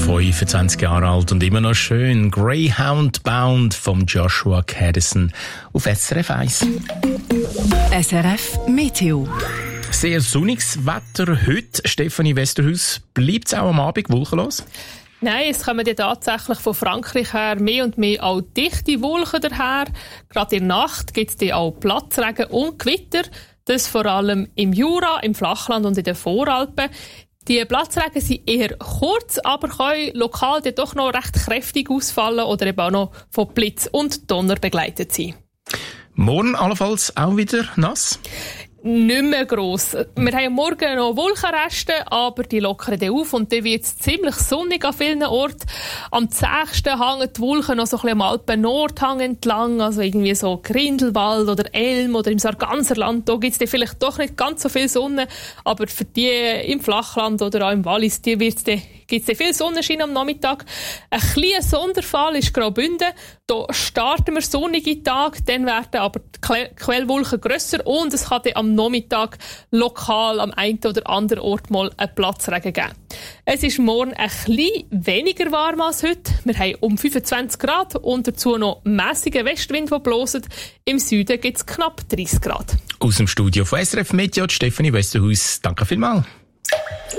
25 Jahre alt und immer noch schön. Greyhound Bound vom Joshua Caddison auf SRF 1. SRF Meteo. Sehr sonniges Wetter heute. Stefanie Westerhaus, bleibt es auch am Abend wolkenlos? Nein, es kommen ja tatsächlich von Frankreich her mehr und mehr auch dichte Wolken daher. Gerade in der Nacht gibt es auch Platzregen und Gewitter. Das vor allem im Jura, im Flachland und in den Voralpen. Die Platzregen sind eher kurz, aber können lokal dann doch noch recht kräftig ausfallen oder eben auch noch von Blitz und Donner begleitet sein. Morgen allenfalls auch wieder nass? Nicht mehr gross. Wir haben morgen noch Wolkenreste, aber die lockern dann auf und dann wird es ziemlich sonnig an vielen Orten. Am zächsten hängen die Wolken noch so ein bisschen am Alpen-Nordhang entlang, also irgendwie so Grindelwald oder Elm oder im Sarganserland. Da gibt es dann vielleicht doch nicht ganz so viel Sonne, aber für die im Flachland oder auch im Wallis, die gibt es viel Sonnenschein am Nachmittag. Ein kleiner Sonderfall ist Graubünden. Da starten wir sonnige Tage, dann werden aber die Quellwolken grösser und es kann dann am Nachmittag lokal am einen oder anderen Ort mal einen Platzregen geben. Es ist morgen ein bisschen weniger warm als heute. Wir haben um 25 Grad und dazu noch mässigen Westwind, der bläst. Im Süden gibt es knapp 30 Grad. Aus dem Studio von SRF Meteo, Stefanie Westerhaus. Danke vielmals.